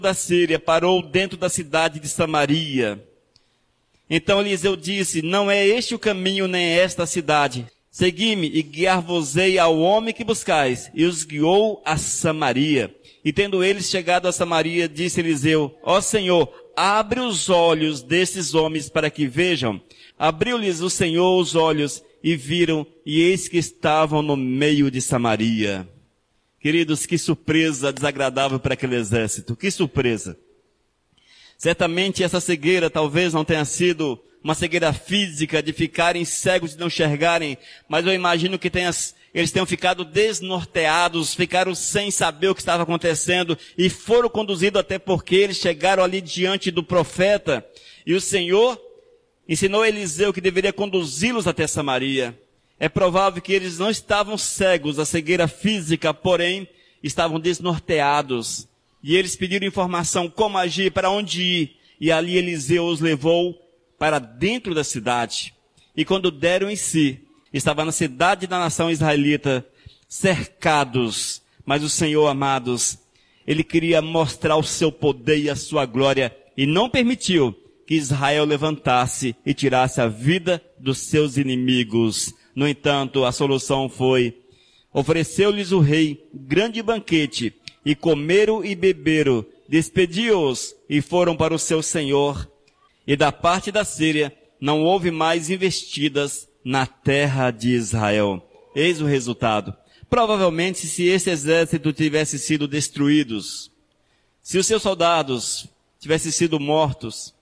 da Síria parou dentro da cidade de Samaria. Então Eliseu disse: não é este o caminho, nem esta a cidade. Segui-me e guiar-vos-ei ao homem que buscais. E os guiou a Samaria. E tendo eles chegado a Samaria, disse Eliseu: ó Senhor, abre os olhos desses homens para que vejam. Abriu-lhes o Senhor os olhos e viram, e eis que estavam no meio de Samaria. Queridos, que surpresa desagradável para aquele exército. Que surpresa. Certamente essa cegueira talvez não tenha sido uma cegueira física de ficarem cegos e não enxergarem, mas eu imagino que eles tenham ficado desnorteados, ficaram sem saber o que estava acontecendo e foram conduzidos até porque eles chegaram ali diante do profeta e o Senhor ensinou a Eliseu que deveria conduzi-los até Samaria. É provável que eles não estavam cegos, a cegueira física, porém estavam desnorteados. E eles pediram informação, como agir, para onde ir. E ali Eliseu os levou para dentro da cidade. E quando deram em si, estava na cidade da nação israelita, cercados. Mas o Senhor, amados, Ele queria mostrar o seu poder e a sua glória. E não permitiu que Israel levantasse e tirasse a vida dos seus inimigos. No entanto, a solução foi: ofereceu-lhes o rei grande banquete, e comeram e beberam, despediu-os e foram para o seu senhor. E da parte da Síria não houve mais investidas na terra de Israel. Eis o resultado. Provavelmente, se esse exército tivesse sido destruídos, se os seus soldados tivessem sido mortos,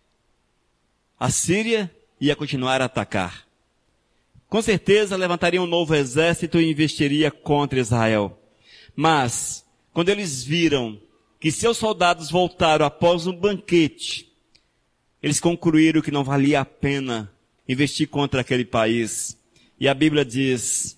a Síria ia continuar a atacar. Com certeza levantaria um novo exército e investiria contra Israel. Mas quando eles viram que seus soldados voltaram após um banquete, eles concluíram que não valia a pena investir contra aquele país. E a Bíblia diz: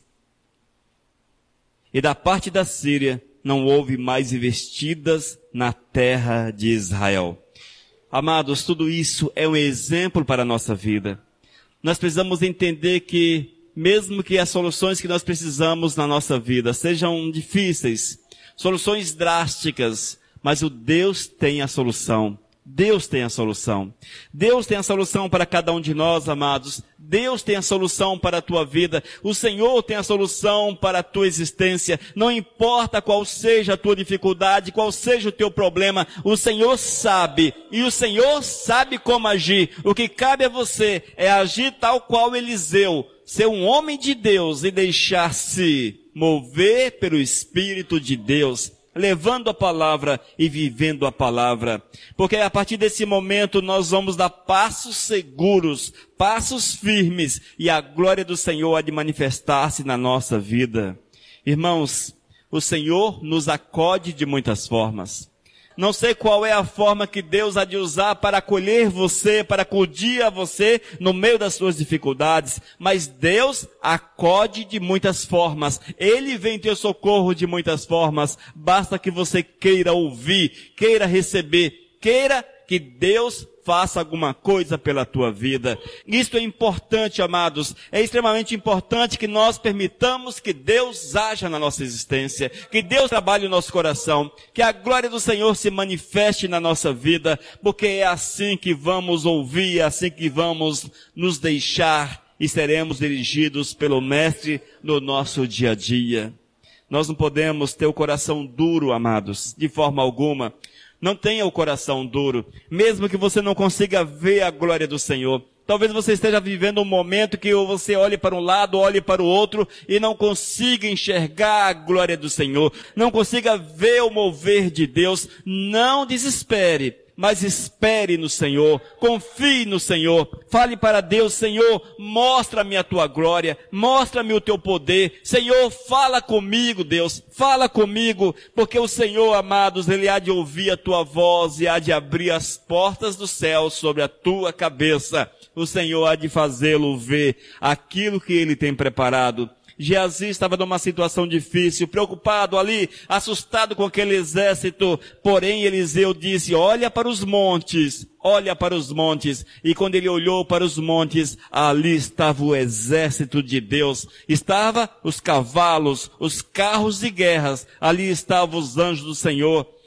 e da parte da Síria não houve mais investidas na terra de Israel. Amados, tudo isso é um exemplo para a nossa vida. Nós precisamos entender que, mesmo que as soluções que nós precisamos na nossa vida sejam difíceis, soluções drásticas, mas o Deus tem a solução. Deus tem a solução. Deus tem a solução para cada um de nós, amados. Deus tem a solução para a tua vida. O Senhor tem a solução para a tua existência. Não importa qual seja a tua dificuldade, qual seja o teu problema, o Senhor sabe. E o Senhor sabe como agir. O que cabe a você é agir tal qual Eliseu, ser um homem de Deus e deixar-se mover pelo Espírito de Deus, levando a palavra e vivendo a palavra. Porque a partir desse momento nós vamos dar passos seguros, passos firmes, e a glória do Senhor há de manifestar-se na nossa vida. Irmãos, o Senhor nos acode de muitas formas. Não sei qual é a forma que Deus há de usar para acolher você, para acudir a você no meio das suas dificuldades, mas Deus acode de muitas formas. Ele vem em teu socorro de muitas formas. Basta que você queira ouvir, queira receber, queira que Deus faça alguma coisa pela tua vida. Isso é importante, amados. É extremamente importante que nós permitamos que Deus haja na nossa existência, que Deus trabalhe no nosso coração, que a glória do Senhor se manifeste na nossa vida, porque é assim que vamos ouvir, é assim que vamos nos deixar e seremos dirigidos pelo Mestre no nosso dia a dia. Nós não podemos ter o coração duro, amados, de forma alguma. Não tenha o coração duro, mesmo que você não consiga ver a glória do Senhor. Talvez você esteja vivendo um momento que você olhe para um lado, olhe para o outro e não consiga enxergar a glória do Senhor. Não consiga ver o mover de Deus. Não desespere, mas espere no Senhor. Confie no Senhor. Fale para Deus: Senhor, mostra-me a tua glória. Mostra-me o teu poder. Senhor, fala comigo, Deus. Fala comigo, porque o Senhor, amados, Ele há de ouvir a tua voz e há de abrir as portas do céu sobre a tua cabeça. O Senhor há de fazê-lo ver aquilo que Ele tem preparado. Geazi estava numa situação difícil, preocupado ali, assustado com aquele exército. Porém, Eliseu disse: olha para os montes, olha para os montes. E quando ele olhou para os montes, ali estava o exército de Deus. Estava os cavalos, os carros de guerras, ali estavam os anjos do Senhor.